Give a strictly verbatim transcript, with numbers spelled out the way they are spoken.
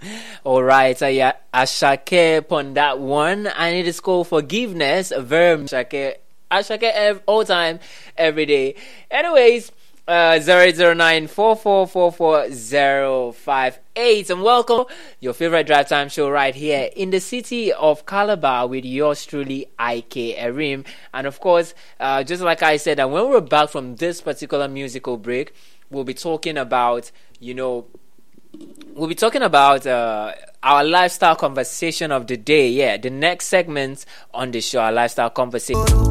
All right, so yeah, Ashake on that one, and it is called Forgiveness. Very Ashake, Ashake ev- all time, every day. Anyways, uh, zero zero nine four four four four zero five eight, and welcome your favorite drive time show right here in the city of Calabar with yours truly, I K Erim, and of course, uh, just like I said, and when we're back from this particular musical break, we'll be talking about, you know. We'll be talking about uh, our lifestyle conversation of the day. Yeah, the next segment on the show, our lifestyle conversation.